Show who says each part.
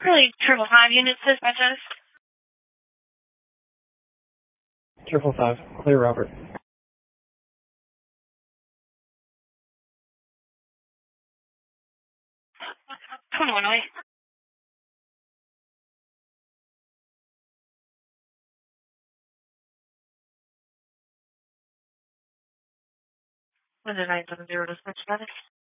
Speaker 1: Really, 555 units dispatches.
Speaker 2: 555, clear Robert.
Speaker 1: 21 away. Was it 970 dispatch status?